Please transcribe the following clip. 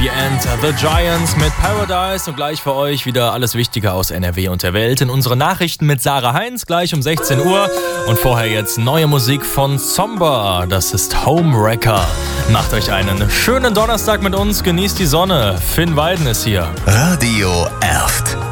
The End, The Giants mit Paradise und gleich für euch wieder alles Wichtige aus NRW und der Welt in unseren Nachrichten mit Sarah Heinz, gleich um 16 Uhr und vorher jetzt neue Musik von Zomba, das ist Homewrecker. Macht euch einen schönen Donnerstag mit uns, genießt die Sonne, Finn Weiden ist hier. Radio Erft.